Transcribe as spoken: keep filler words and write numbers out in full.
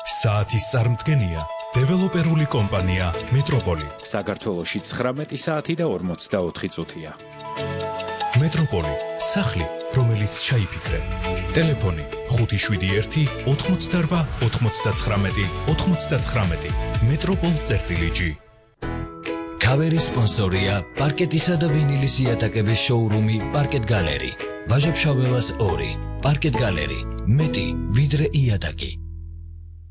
საათის წარმდგენია დეველოპერული კომპანია მეტროპოლი. საქართველოში ცხრამეტი საათი და ორმოცდაოთხი წუთია. მეტროპოლი, სახლი, რომელიც ჩაიფიქრე. ტელეფონი ხუთი შვიდი ერთი ოთხმოცდარვა ოთხმოცდაცხრამეტი ოთხმოცდაცხრამეტი. მეტროპოლ წერტილი ჯი. ქავერის სპონსორია პარკეტისა და ვინილის იატაკების შოურუმი პარკეტ გალერი. ვაჟა-ფშაველას ორი. პარკეტ გალერი. მეტი ვიდრე იატაკი.